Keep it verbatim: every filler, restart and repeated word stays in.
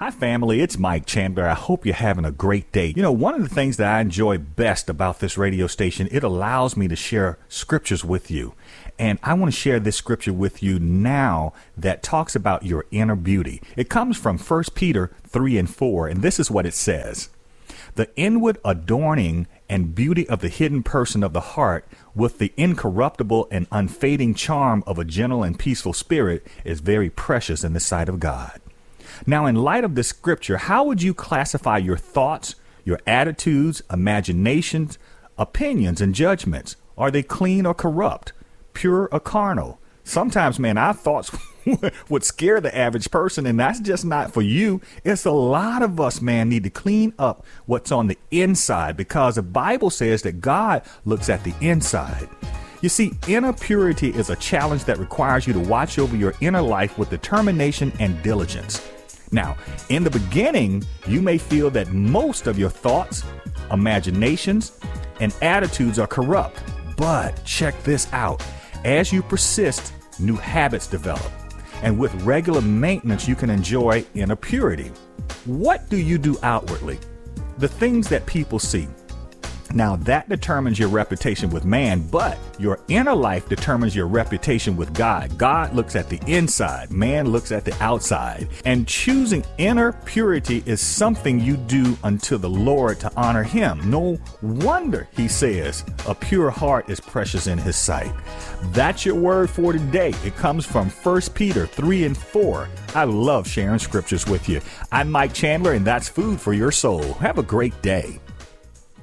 Hi, family. It's Mike Chandler. I hope you're having a great day. You know, one of the things that I enjoy best about this radio station, it allows me to share scriptures with you. And I want to share this scripture with you now that talks about your inner beauty. It comes from First Peter three and four, and this is what it says. The inward adorning and beauty of the hidden person of the heart with the incorruptible and unfading charm of a gentle and peaceful spirit is very precious in the sight of God. Now, in light of this scripture, how would you classify your thoughts, your attitudes, imaginations, opinions, and judgments? Are they clean or corrupt, pure or carnal? Sometimes, man, our thoughts would scare the average person, and that's just not for you. It's a lot of us, man, need to clean up what's on the inside, because the Bible says that God looks at the inside. You see, inner purity is a challenge that requires you to watch over your inner life with determination and diligence. Now, in the beginning, you may feel that most of your thoughts, imaginations, and attitudes are corrupt. But check this out. As you persist, new habits develop. And with regular maintenance, you can enjoy inner purity. What do you do outwardly? The things that people see. Now, that determines your reputation with man, but your inner life determines your reputation with God. God looks at the inside, man looks at the outside. And choosing inner purity is something you do unto the Lord to honor him. No wonder he says, a pure heart is precious in his sight. That's your word for today. It comes from First Peter three and four. I love sharing scriptures with you. I'm Mike Chandler, and that's food for your soul. Have a great day.